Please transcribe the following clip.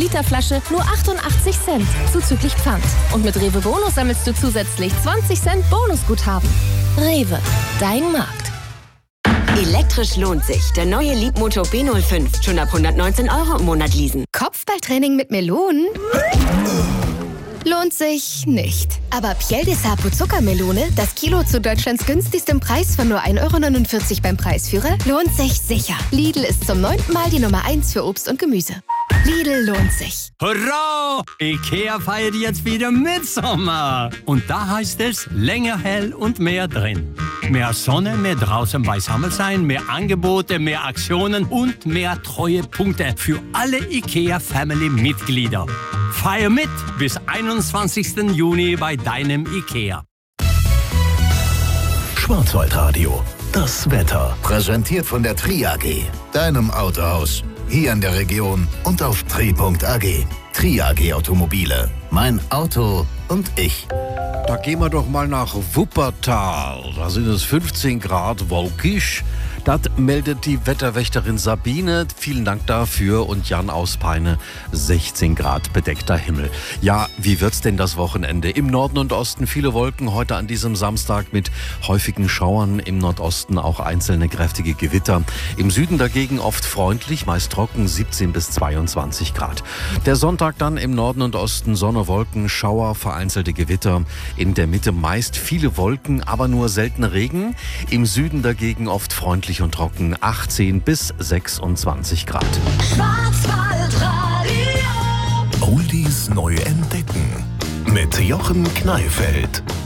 5-Liter-Flasche nur 88 Cent, zuzüglich Pfand. Und mit Rewe Bonus sammelst du zusätzlich 20 Cent Bonusguthaben. Rewe, dein Markt. Elektrisch lohnt sich. Der neue Leapmotor B05. Schon ab 119 € im Monat leasen. Kopfballtraining mit Melonen? Lohnt sich nicht. Aber Piel de Sapo Zuckermelone, das Kilo zu Deutschlands günstigstem Preis von nur 1,49 € beim Preisführer, lohnt sich sicher. Lidl ist zum 9. Mal die Nummer 1 für Obst und Gemüse. Lidl lohnt sich. Hurra! IKEA feiert jetzt wieder Mitsommer. Und da heißt es, länger hell und mehr drin. Mehr Sonne, mehr draußen beisammen sein, mehr Angebote, mehr Aktionen und mehr Treuepunkte für alle IKEA-Family-Mitglieder. Feier mit bis 21. Juni bei deinem IKEA. Schwarzwaldradio, das Wetter. Präsentiert von der Tri AG, deinem Autohaus. Hier in der Region und auf tri.ag. Tri AG Automobile. Mein Auto und ich. Da gehen wir doch mal nach Wuppertal. Da sind es 15 Grad wolkig. Das meldet die Wetterwächterin Sabine. Vielen Dank dafür. Und Jan aus Peine, 16 Grad bedeckter Himmel. Ja, wie wird's denn das Wochenende? Im Norden und Osten viele Wolken heute an diesem Samstag mit häufigen Schauern. Im Nordosten auch einzelne kräftige Gewitter. Im Süden dagegen oft freundlich, meist trocken, 17 bis 22 Grad. Der Sonntag dann im Norden und Osten Sonne, Wolken, Schauer, vereinzelte Gewitter. In der Mitte meist viele Wolken, aber nur selten Regen. Im Süden dagegen oft freundlich und trocken, 18 bis 26 Grad. Schwarzwaldradio. Oldies neu entdecken mit Jochen Kneifeld.